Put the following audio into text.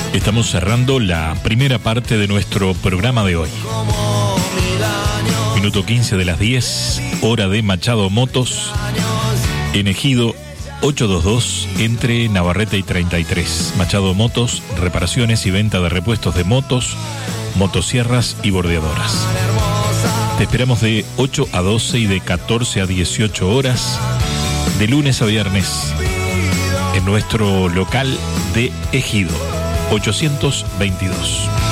Estamos cerrando la primera parte de nuestro programa de hoy. Minuto 15 de las 10, hora de Machado Motos, en Ejido 822, entre Navarrete y 33. Machado Motos, reparaciones y venta de repuestos de motos, motosierras y bordeadoras. Te esperamos de 8 a 12 y de 14 a 18 horas, de lunes a viernes, en nuestro local de Ejido 822.